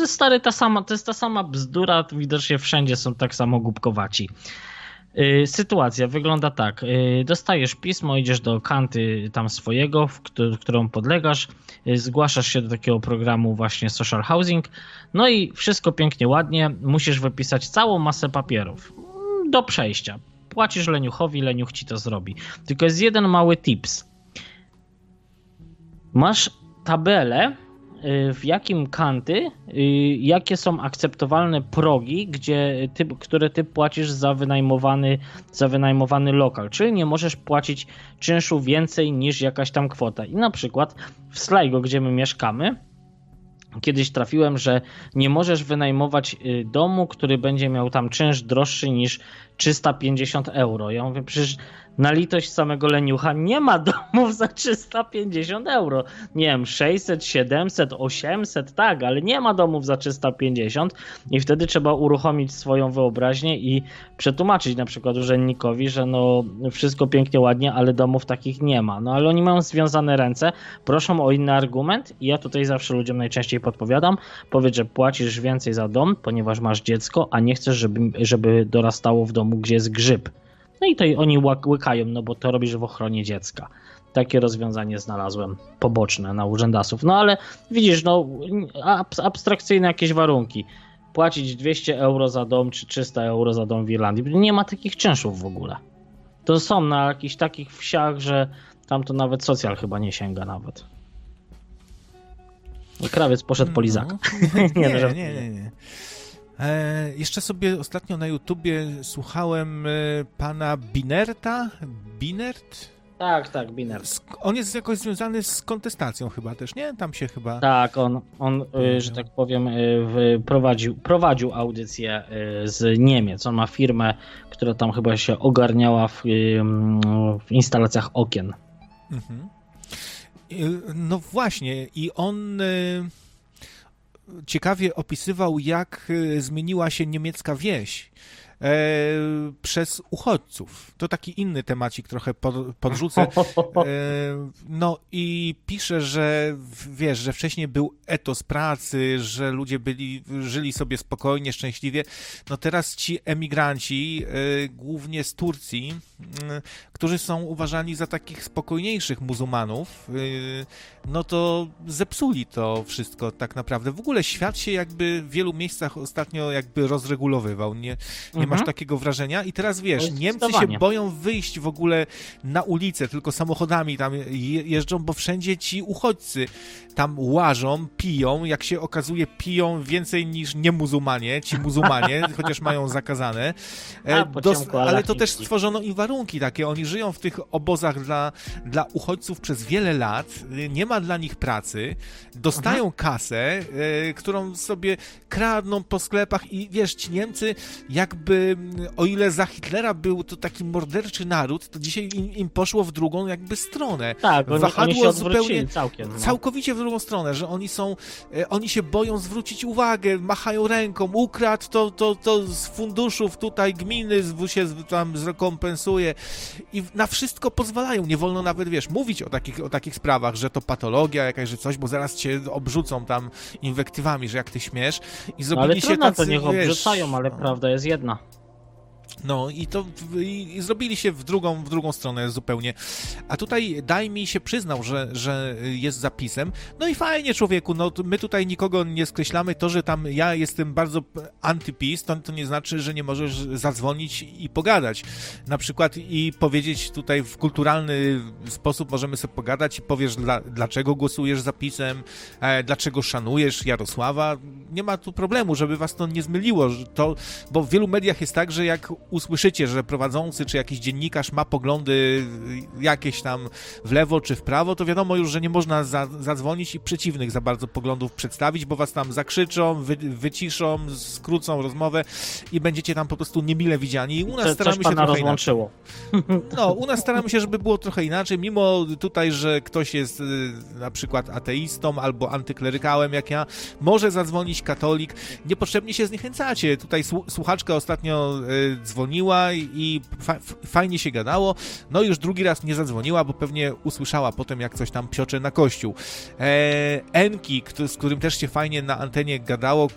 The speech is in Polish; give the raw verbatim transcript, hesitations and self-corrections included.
jest stary ta sama, to jest ta sama bzdura, widocznie wszędzie są tak samo głupkowaci. Sytuacja wygląda tak. Dostajesz pismo, idziesz do kanty tam swojego, w którą podlegasz, zgłaszasz się do takiego programu właśnie social housing, no i wszystko pięknie, ładnie, musisz wypisać całą masę papierów do przejścia. Płacisz leniuchowi, leniuch ci to zrobi. Tylko jest jeden mały tips. Masz tabelę, w jakim kanty, jakie są akceptowalne progi, gdzie ty, które ty płacisz za wynajmowany, za wynajmowany lokal, czyli nie możesz płacić czynszu więcej niż jakaś tam kwota. I na przykład w Sligo, gdzie my mieszkamy, kiedyś trafiłem, że nie możesz wynajmować domu, który będzie miał tam czynsz droższy niż trzysta pięćdziesiąt euro. Ja mówię, przecież na litość samego leniucha nie ma domów za trzysta pięćdziesiąt euro. Nie wiem, sześćset, siedemset, osiemset, tak, ale nie ma domów za trzysta pięćdziesiąt i wtedy trzeba uruchomić swoją wyobraźnię i przetłumaczyć na przykład urzędnikowi, że no wszystko pięknie, ładnie, ale domów takich nie ma. No ale oni mają związane ręce, proszą o inny argument i ja tutaj zawsze ludziom najczęściej podpowiadam, powiedz, że płacisz więcej za dom, ponieważ masz dziecko, a nie chcesz, żeby, żeby dorastało w domu, gdzie jest grzyb. No i to oni łykają, no bo to robisz w ochronie dziecka. Takie rozwiązanie znalazłem poboczne na urzędasów. No ale widzisz, no abstrakcyjne jakieś warunki. Płacić dwieście euro za dom czy trzysta euro za dom w Irlandii. Nie ma takich czynszów w ogóle. To są na jakichś takich wsiach, że tam to nawet socjal chyba nie sięga nawet. Krawiec poszedł po lizaka. No. nie, nie, nie, nie, nie. E, jeszcze sobie ostatnio na YouTubie słuchałem e, pana Binerta. Binert? Tak, tak, Binert. On jest jakoś związany z kontestacją chyba też, nie? Tam się chyba... Tak, on, on y, że tak powiem, y, prowadził, prowadził audycję y, z Niemiec. On ma firmę, która tam chyba się ogarniała w, y, w instalacjach okien. Mhm. No właśnie, i on... Y... ciekawie opisywał, jak zmieniła się niemiecka wieś e, przez uchodźców. To taki inny temacik trochę pod, podrzucę. E, no i pisze, że wiesz, że wcześniej był etos pracy, że ludzie byli, żyli sobie spokojnie, szczęśliwie. No teraz ci emigranci, e, głównie z Turcji, e, którzy są uważani za takich spokojniejszych muzułmanów, e, no to zepsuli to wszystko tak naprawdę. W ogóle świat się jakby w wielu miejscach ostatnio jakby rozregulowywał. Nie, nie mhm. masz takiego wrażenia? I teraz wiesz, Niemcy się boją wyjść w ogóle na ulicę, tylko samochodami tam jeżdżą, bo wszędzie ci uchodźcy tam łażą, piją, jak się okazuje, piją więcej niż niemuzułmanie, ci muzułmanie, chociaż mają zakazane. A, Dos, ale to też stworzono im warunki takie. Oni żyją w tych obozach dla, dla uchodźców przez wiele lat, nie ma dla nich pracy, dostają mhm. kasę, y, którą sobie kradną po sklepach i wiesz, ci Niemcy jakby, o ile za Hitlera był to taki morderczy naród, to dzisiaj im, im poszło w drugą jakby stronę. Tak, oni, Wahadło oni się zupełnie całkiem. No. Całkowicie w drugą stronę, że oni są, y, oni się boją zwrócić uwagę, machają ręką, ukradł to, to, to z funduszów tutaj gminy się tam zrekompensuje i na wszystko pozwalają. Nie wolno nawet, wiesz, mówić o takich, o takich sprawach, że to patologia jakaś, że coś, bo zaraz cię obrzucą tam inwektywami, że jak ty śmiesz i zrobili ale się trudno, tacy, to niech wiesz, obrzucają, ale prawda jest jedna. No i to i, i zrobili się w drugą, w drugą stronę zupełnie. A tutaj daj mi się przyznał, że, że jest zapisem. No i fajnie, człowieku, no my tutaj nikogo nie skreślamy. To, że tam ja jestem bardzo anty-PiS, to, to nie znaczy, że nie możesz zadzwonić i pogadać. Na przykład i powiedzieć tutaj w kulturalny sposób możemy sobie pogadać i powiesz, dla, dlaczego głosujesz za PiS-em, e, dlaczego szanujesz Jarosława. Nie ma tu problemu, żeby was to nie zmyliło. To, bo w wielu mediach jest tak, że jak usłyszycie, że prowadzący czy jakiś dziennikarz ma poglądy jakieś tam w lewo czy w prawo, to wiadomo już, że nie można za, zadzwonić i przeciwnych za bardzo poglądów przedstawić, bo was tam zakrzyczą, wy, wyciszą, skrócą rozmowę i będziecie tam po prostu niemile widziani. I u nas Co, staramy coś się pana trochę rozłączyło. inaczej. No, u nas staramy się, żeby było trochę inaczej, mimo tutaj, że ktoś jest y, na przykład ateistą albo antyklerykałem, jak ja, może zadzwonić katolik. Niepotrzebnie się zniechęcacie. Tutaj słuchaczka ostatnio y, dzwoniła i fa- fajnie się gadało, no już drugi raz nie zadzwoniła, bo pewnie usłyszała potem, jak coś tam psiocze na kościół. E, Enki, kto, z którym też się fajnie na antenie gadało,